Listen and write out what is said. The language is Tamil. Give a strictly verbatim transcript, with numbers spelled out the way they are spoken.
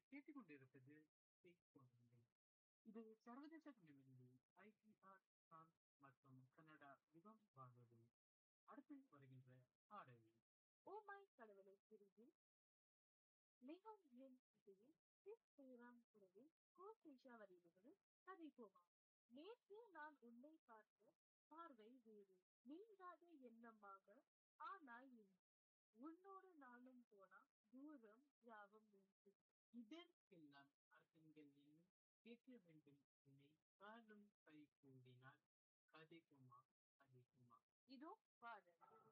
கேட்டுக்கொண்டிருப்பது பேசிக்கொண்டிருந்தேன். இது சர்வதேச நிகழ்வு ஐபிஆர் பிரான்ஸ் மற்றும் கனடா யுகம் வானொலி. அடுத்து வருகின்ற பாடல் ஓ மை கடவுளை பிரிவில் மிகவும் என் இசையில் சிஸ் ஸ்ரீராம் குரலில் கோசேஷா வரியிலிருந்து கதைப்போமா. நேற்று நான் உன்னை பார்த்த பார்வை வேறு, நீங்காத எண்ணமாக. ஆனால் இன்று உன்னோடு நானும் போனா தூரம் யாவும் நின்று. இதற்கெல்லாம் அர்த்தங்கள் என்ன? கேட்க வேண்டும் என்னை காணும் கை கூடினால் கதைக்குமா கதைக்குமா. இதோ பாடல்.